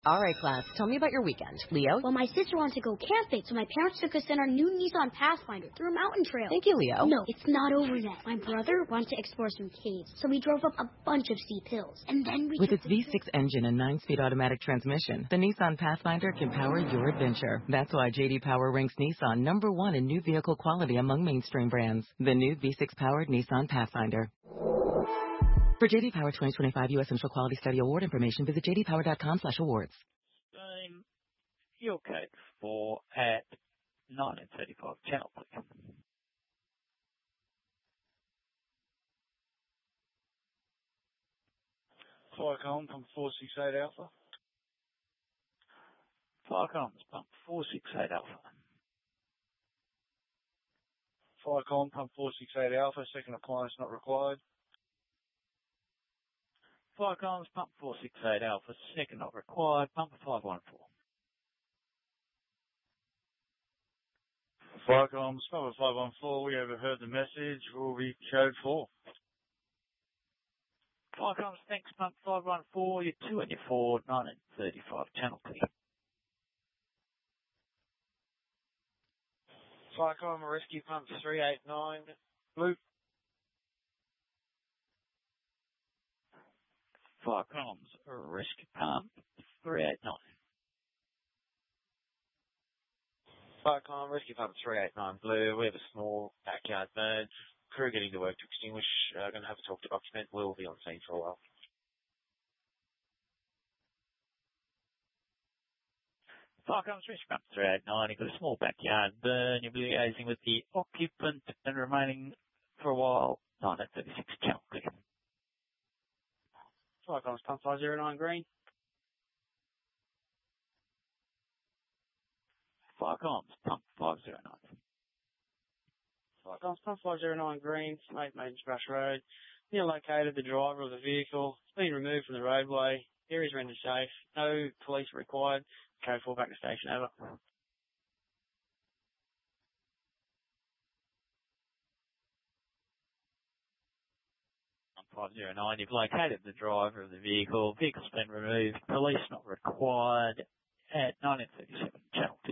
All right, class, tell me about your weekend. Leo? Well, my sister wanted to go camping, so my parents took us in our new Nissan Pathfinder through a mountain trail. Thank you, Leo. No, it's not over yet. My brother wanted to explore some caves, so we drove up a bunch of steep hills. And then we With its V6 engine and 9-speed automatic transmission, the Nissan Pathfinder can power your adventure. That's why J.D. Power ranks Nissan #1 in new vehicle quality among mainstream brands. The new V6-powered Nissan Pathfinder. For J.D. Power 2025 U.S. Central Quality Study Award information, visit jdpower.com/awards. Your code for at 1935 channel, please. Flycom, pump 468 Alpha. Flycom's pump 468 Alpha. Flycom, pump 468 Alpha, second appliance not required. Flycom's pump 468 Alpha, second not required, pump 514. Flycom's pump 514, we overheard the message, will be code 4. Flycom's thanks, pump 514, you're 2 and you're 4, 1935 channel, please. Flycom, rescue pump 389, blue. Flycom's rescue pump 389. Flycom, rescue pump 389, blue. We have a small backyard merge. Crew getting to work to extinguish. Going to have to talk to document. We'll be on scene for a while. Flycom's rescue pump 389, you've got a small backyard burn, you'll be liaising with the occupant and remaining for a while, 1936 channel, please. Flycom's pump 509, green. Flycom's pump 509. Flycom's pump 509, green, 8 Maiden Splash Road. Near located the driver of the vehicle. It's been removed from the roadway. Area's rendered safe. No police required. Code 4 back to station, over. 509, you've located the driver of the vehicle. Vehicle's been removed. Police not required at 1937 channel 2.